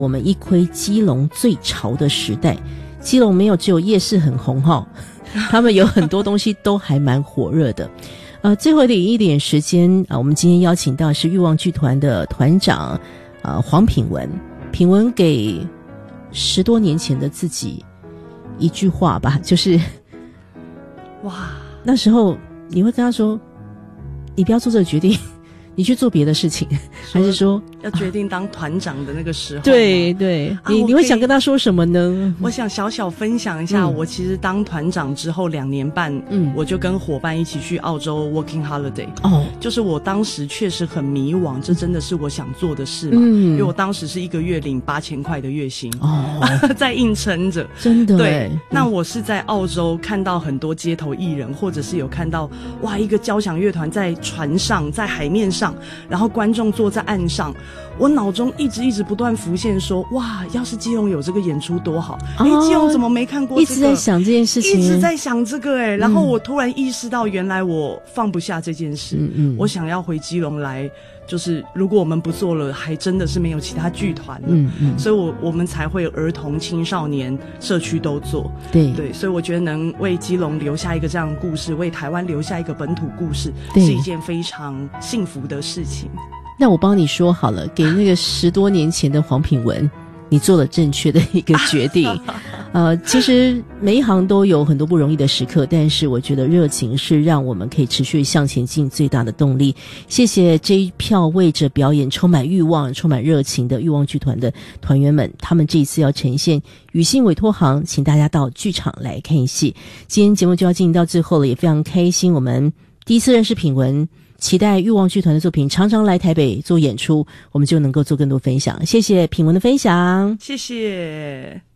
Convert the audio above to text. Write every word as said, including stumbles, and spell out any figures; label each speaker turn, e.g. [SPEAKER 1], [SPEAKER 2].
[SPEAKER 1] 我们一窥基隆最潮的时代。基隆没有只有夜市很红哈，他们有很多东西都还蛮火热的。呃，最后的一点时间啊、呃，我们今天邀请到是欲望剧团的团长呃黄品文，品文给十多年前的自己一句话吧，就是
[SPEAKER 2] 哇，
[SPEAKER 1] 那时候你会跟他说，你不要做这个决定，你去做别的事情，还是说
[SPEAKER 2] 要决定当团长的那个时候？
[SPEAKER 1] 对对，啊、你你会想跟他说什么呢？
[SPEAKER 2] 我想小小分享一下，嗯、我其实当团长之后两年半，嗯，我就跟伙伴一起去澳洲 working holiday。哦，就是我当时确实很迷惘，这真的是我想做的事吗？嗯，因为我当时是一个月领八千块的月薪，哦，在硬撑着，
[SPEAKER 1] 真的
[SPEAKER 2] 对。嗯、那我是在澳洲看到很多街头艺人，或者是有看到哇，一个交响乐团在船上，在海面上。然后观众坐在岸上，我脑中一直一直不断浮现说，哇，要是基隆有这个演出多好！哎、哦，基隆怎么没看过、这个？
[SPEAKER 1] 一直在想这件事情，
[SPEAKER 2] 一直在想这个哎、欸。然后我突然意识到，原来我放不下这件事。嗯嗯，我想要回基隆来，就是如果我们不做了，还真的是没有其他剧团了。嗯嗯，所以我我们才会儿童、青少年、社区都做。
[SPEAKER 1] 对
[SPEAKER 2] 对，所以我觉得能为基隆留下一个这样的故事，为台湾留下一个本土故事，是一件非常幸福的事情。
[SPEAKER 1] 那我帮你说好了，给那个十多年前的黄品文，你做了正确的一个决定。呃，其实每一行都有很多不容易的时刻，但是我觉得热情是让我们可以持续向前进最大的动力。谢谢这一票为着表演充满欲望、充满热情的欲望剧团的团员们，他们这一次要呈现雨欣委托行，请大家到剧场来看戏。今天节目就要进行到最后了，也非常开心，我们第一次认识品文。期待欲望剧团的作品常常来台北做演出，我们就能够做更多分享。谢谢品文的分享，
[SPEAKER 2] 谢谢。